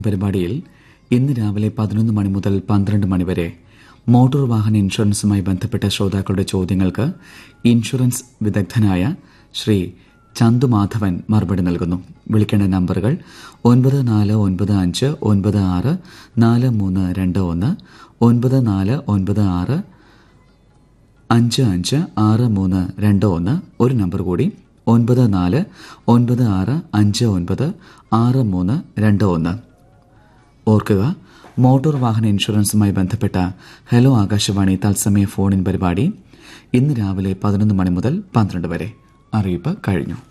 പരിപാടിയിൽ ഇന്ന് രാവിലെ 11 മണി മുതൽ 12 മണി വരെ മോട്ടോർ വാഹന ഇൻഷുറൻസുമായി ബന്ധപ്പെട്ട ശ്രോതാക്കളുടെ ചോദ്യങ്ങൾക്ക് ഇൻഷുറൻസ് വിദഗ്ധനായ ശ്രീ ചന്തുമാധവൻ മറുപടി നൽകുന്നു. വിളിക്കേണ്ട നമ്പറുകൾ 9495964321, 9496556321. ഒരു നമ്പർ കൂടി 9496596321. ഓർക്കുക, മോട്ടോർ വാഹന ഇൻഷുറൻസുമായി ബന്ധപ്പെട്ട ഹലോ ആകാശവാണി തത്സമയ ഫോൺ ഇൻ പരിപാടി ഇന്ന് രാവിലെ 11 മണി മുതൽ 12 വരെ. അറിയിപ്പ് കഴിഞ്ഞു.